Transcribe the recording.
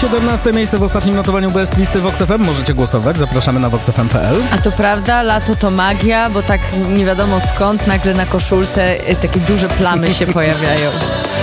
17 miejsce w ostatnim notowaniu Best Listy Vox FM. Możecie głosować, zapraszamy na voxfm.pl. A to prawda, lato to magia, bo tak nie wiadomo skąd nagle na koszulce takie duże plamy się pojawiają.